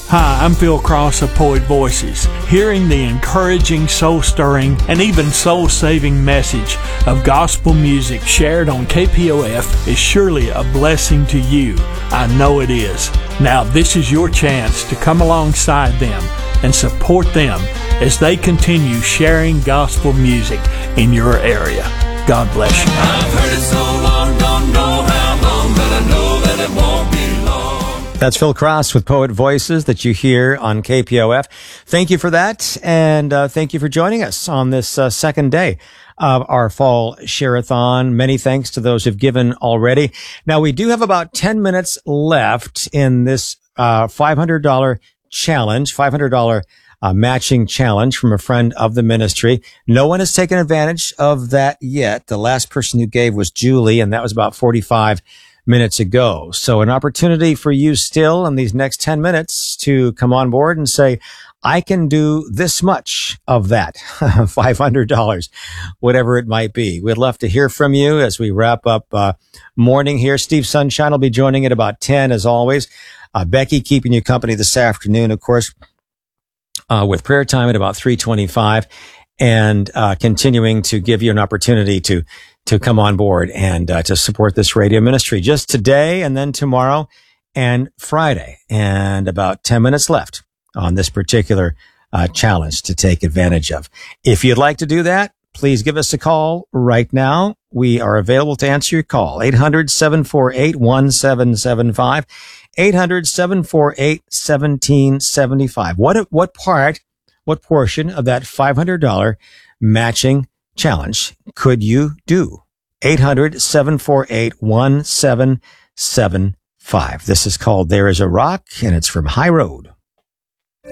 Hi, I'm Phil Cross of Poet Voices. Hearing the encouraging, soul-stirring, and even soul-saving message of gospel music shared on KPOF is surely a blessing to you. I know it is. Now, this is your chance to come alongside them and support them as they continue sharing gospel music in your area. God bless you. I've heard it so long, don't know how long, but I know that it won't be long. That's Phil Cross with Poet Voices that you hear on KPOF. Thank you for that, and thank you for joining us on this second day of our fall share-a-thon. Many thanks to those who've given already. Now, we do have about 10 minutes left in this $500 challenge, $500 matching challenge from a friend of the ministry. No one has taken advantage of that yet. The last person who gave was Julie, and that was about 45 minutes ago. So an opportunity for you still in these next 10 minutes to come on board and say, I can do this much of that, $500, whatever it might be. We'd love to hear from you as we wrap up morning here. Steve Sunshine will be joining at about 10 as always. Becky keeping you company this afternoon, of course, with prayer time at about 3:25 and continuing to give you an opportunity to come on board and to support this radio ministry just today and then tomorrow and Friday. And about 10 minutes left on this particular challenge to take advantage of. If you'd like to do that, please give us a call right now. We are available to answer your call. 800-748-1775. 800-748-1775. What portion of that $500 matching challenge could you do? 800-748-1775. This is called There Is a Rock, and it's from High Road.